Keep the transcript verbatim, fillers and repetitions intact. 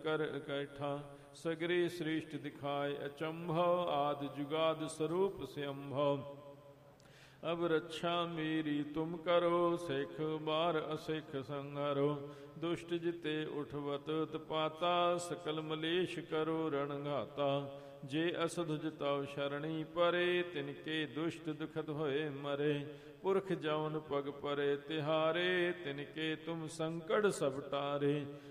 कर इकट्ठा सगरे श्रेष्ठ दिखाए अचंभव आदि जुगाद स्वरूप से अम्भव। अब रक्षा मेरी तुम करो सिख बार असिख संहारो। दुष्ट जिते उठवत तपाता सकल मलेश करो रणघाता। जे असध जिताओ शरणी परे तिनके दुष्ट दुखत होए मरे। पुरख जौन पग परे तिहारे तिनके तुम संकट सब टारे।